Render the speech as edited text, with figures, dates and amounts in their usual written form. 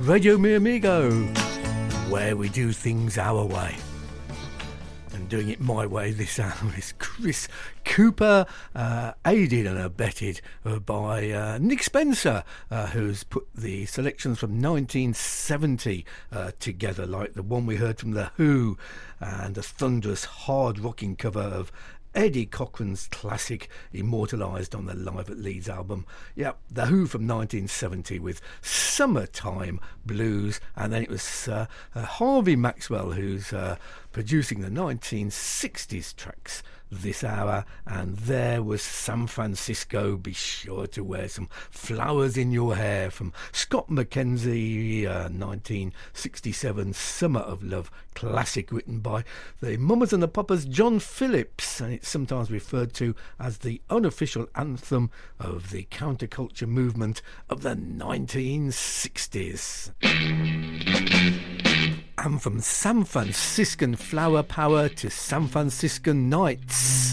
Radio Mi Amigo, where we do things our way. And doing it my way this hour is Chris Cooper, aided and abetted by Nick Spencer, who's put the selections from 1970 together, like the one we heard from The Who and a thunderous hard rocking cover of Eddie Cochran's classic immortalised on the Live at Leeds album. Yep, The Who from 1970 with Summertime Blues, and then it was Harvey Maxwell who's producing the 1960s tracks this hour, and there was San Francisco, Be Sure to Wear Some Flowers in Your Hair from Scott McKenzie, 1967 Summer of Love classic written by the Mamas and the Papas John Phillips, and it's sometimes referred to as the unofficial anthem of the counterculture movement of the 1960s. And from San Franciscan flower power to San Franciscan nights,